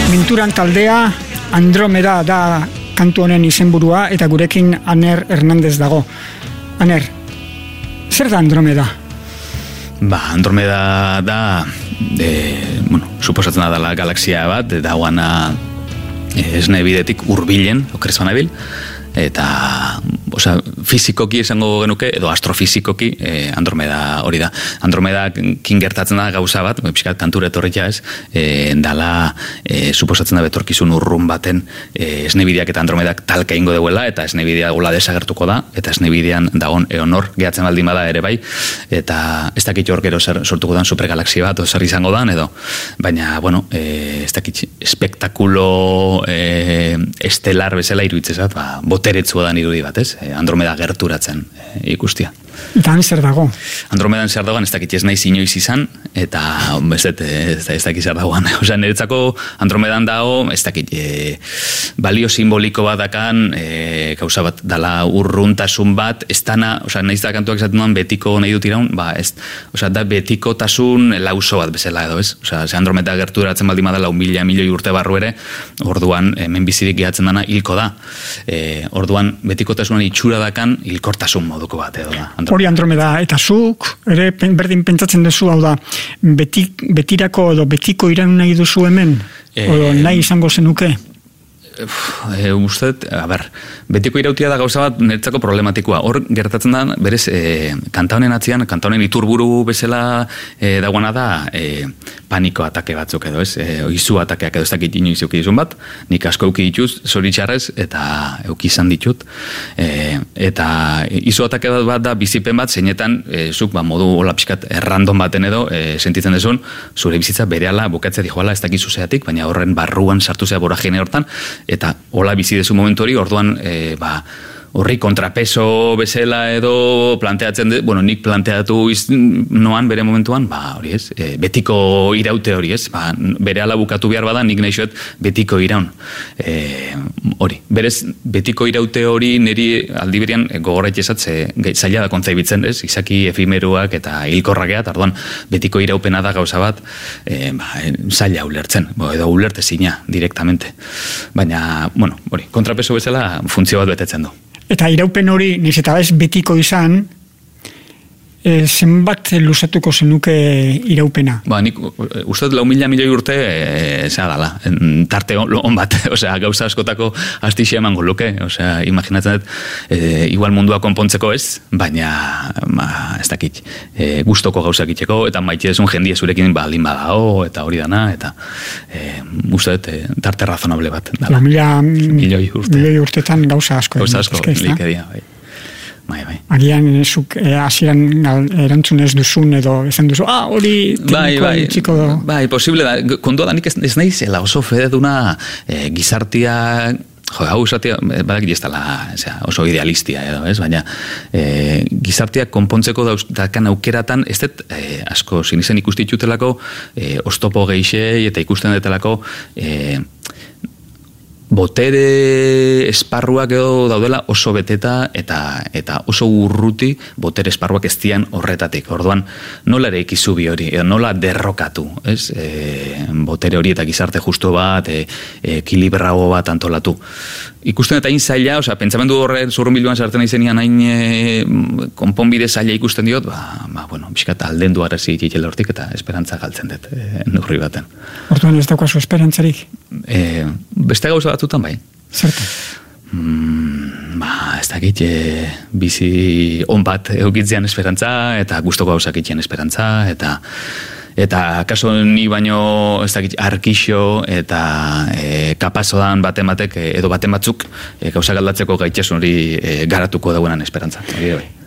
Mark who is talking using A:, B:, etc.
A: Minturan taldea, Andromeda da kantu honen izenburua, eta gurekin Aner Hernandez dago. Aner, zer da Andromeda?
B: Andromeda da, suposatzen da dela galaxia bat, dagoana esne bidetik hurbilen, okrezan nabil, eta fizikoki esango genuke, edo astrofizikoki Andromeda hori da. Andromeda kin gertatzen da gauza bat, pixkat kantura etorritia ez, dala suposatzen da betorkizun urrun baten esnebideak eta Andromedak talka ingo deuela, eta esnebidea gola desagertuko da, eta esnebidean dagon eonor gehatzen baldin bada ere bai, eta ez dakit hor gero sortuko dan supergalaxia bat, zer izango dan, edo, baina, ez dakit espektakulo estelar bezala iruditzezat, boteretzua dan irudi bat, ez? Andromeda gerturatzen ikustia.
A: Dan zer dago?
B: Andromedan zer dagoan ez dakit ez naiz inoiz izan, eta ez dakit zer dagoan. Niretzako Andromedan dago, ez dakit balio simboliko bat dakan, gauza bat dala urruntasun bat, ez dana, nahiz da kantuak esaten duan betiko nahi dut iraun, da betikotasun lauso bat bezala edo, ez? Andromeda gerturatzen baldin badala 1.000 milioi urte barru ere, orduan hemen bizirik gehatzen dana hilko da. Orduan betikotasunan itxura dakan hilkortasun moduko bat edo da.
A: Hori Andromeda, eta zuk, ere berdin pentsatzen duzu, hau da, betirako edo betiko iran nahi duzu hemen? O nahi izango zenuke?
B: Usted, betiko irautia da gauza bat niretzako problematikoa. Hor gertatzen da, berez, kanta honen atzian, kanta honen iturburu bezala dagoena da paniko atake batzuk edo, ez? Izu atakeak edo ez dakit inoiz euki dizun bat, nik asko euki dituz, zoritxarrez, eta euki izan ditut. Eta izu atake bat da bizipen bat, zeinetan, zuk modu hola pixkat random baten edo, sentitzen dezun, zure bizitza berehala bukatzea dijoala ez dakizu zeatik, baina horren barruan sartu zea boragene hortan, eta hola bizi dezu momentu hori, orduan horri kontrapeso bezala edo planteatzen, nik planteatu noan bere momentuan, hori ez, betiko iraute hori ez, bere ala bukatu behar bada, nik nahi betiko iraun. Hori, berez, betiko iraute hori niri aldiberian gogorrait esatze, zaila da kontzaibitzen, ez, izaki efimeruak eta hilkorrakeat, orduan betiko iraupena da gauza bat, zaila ulertzen, edo ulertezina direktamente. Baina, hori, kontrapeso bezala funtzio bat betetzen du.
A: Eta iraupen hori, niz eta ez betiko izan, zenbat luzatuko zenuke iraupena?
B: Nik uste 4.000 milioi urte dala, tarte on bat, gauza askotako astixia emango luke, imaginatzen dut, igual mundua konpontzeko ez, baina ez dakit, gustoko gauzak itxeko, eta maite desun jendia zurekin baldin badao, eta hori dana, eta uste dut, tarte razonable bat.
A: 4.000 milioi urtetan gauza asko.
B: Gauza asko, likedia, bai.
A: Agian zuk hasieran erantzun ez duzun edo esan duzu, hori teknikoa itxiko do.
B: Posible da, kontua da nik ez naizela oso fededuna gizartia, hau esatia, badakit ez dela oso idealistia edo, ez? Baina gizartia konpontzeko dakan aukeratan, ez dut asko sinizen ikustitutelako oztopo geixei eta ikusten detelako botere esparruak edo daudela oso beteta eta oso urruti botere esparruak ez dian horretatik. Orduan, nola ere ikizubi hori, nola derrokatu, ez? Botere hori eta gizarte justu bat, ekilibrago bat antolatu. Ikusten eta hain zaila, pentsamendu horre zurrunbiluan sartzen izenian hain konponbide zaila ikusten diot, biskat aldendu arazi itxela hortik eta esperantza galtzen dut, neurri baten.
A: Orduan ez daukazu esperantzarik?
B: Beste gauza batzutan bai.
A: Zertan?
B: Ez dakit, bizi on bat eukitzean esperantza, eta gustoko gauzak itxean esperantza, eta kaso ni baino ez dakit arkixo eta kapazodan baten batek edo baten batzuk gauzak aldatzeko gaitasun hori garatuko dauenan esperantza.